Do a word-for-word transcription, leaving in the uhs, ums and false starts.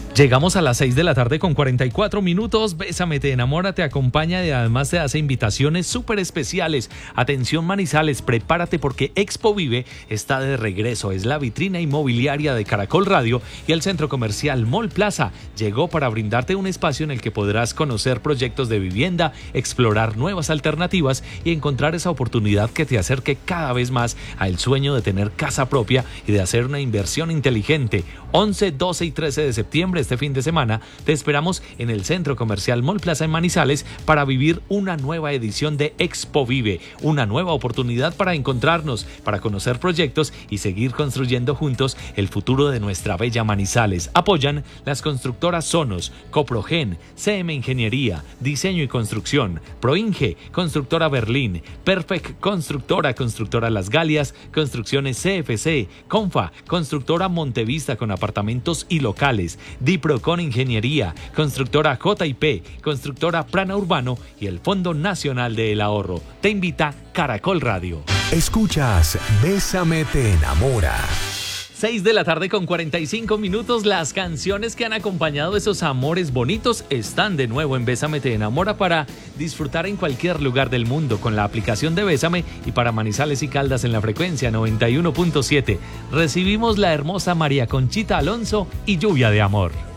Llegamos a las seis de la tarde con cuarenta y cuatro minutos. Bésame, te enamora, te acompaña y además te hace invitaciones súper especiales. Atención Manizales, prepárate porque Expo Vive está de regreso. Es la vitrina inmobiliaria de Caracol Radio y el centro comercial Mall Plaza. Llegó para brindarte un espacio en el que podrás conocer proyectos de vivienda, explorar nuevas alternativas y encontrar esa oportunidad que te acerque cada vez más al sueño de tener casa propia y de hacer una inversión inteligente. once, doce y trece de septiembre, este fin de semana, te esperamos en el Centro Comercial Mall Plaza en Manizales para vivir una nueva edición de Expo Vive, una nueva oportunidad para encontrarnos, para conocer proyectos y seguir construyendo juntos el futuro de nuestra bella Manizales. Apoyan las constructoras Sonos, Coprogen, C M Ingeniería, Diseño y Construcción, Proinge, Constructora Berlín, Perfect Constructora, Constructora Las Galias, Construcciones C F C, Confa, Constructora Montevista con apartamentos y locales, Diprocon Ingeniería, Constructora J y P, Constructora Prana Urbano y el Fondo Nacional del Ahorro. Te invita Caracol Radio. Escuchas Bésame te enamora. seis de la tarde con cuarenta y cinco minutos. Las canciones que han acompañado esos amores bonitos están de nuevo en Bésame te enamora para disfrutar en cualquier lugar del mundo con la aplicación de Bésame y para Manizales y Caldas en la frecuencia noventa y uno punto siete. Recibimos la hermosa María Conchita Alonso y Lluvia de Amor.